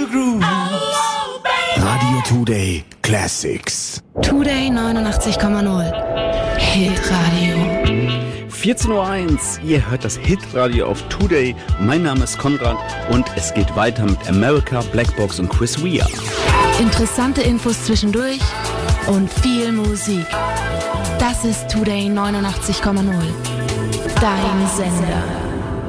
your grooves. Radio Today Classics. Today 89,0. Hitradio. 14.01 Uhr, ihr hört das Hitradio auf Today. Mein Name ist Konrad und es geht weiter mit America, Blackbox und Chris Wea. Interessante Infos zwischendurch und viel Musik. Das ist Today 89,0. Dein Sender.